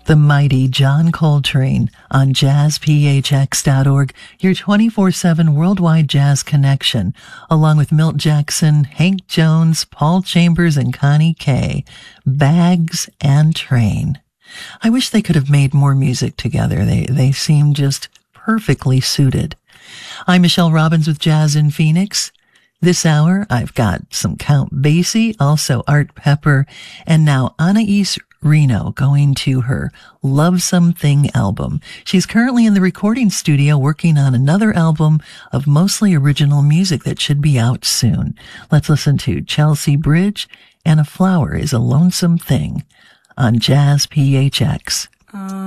The mighty John Coltrane on jazzphx.org, your 24/7 worldwide jazz connection, along with Milt Jackson, Hank Jones, Paul Chambers, and Connie Kay. Bags and Train. I wish they could have made more music together. They seem just perfectly suited. I'm Michelle Robbins with Jazz in Phoenix. This hour, I've got some Count Basie, also Art Pepper, and now Anais Reno going to her Love Something album. She's currently in the recording studio working on another album of mostly original music that should be out soon. Let's listen to Chelsea Bridge and A Flower is a Lonesome Thing on Jazz PHX.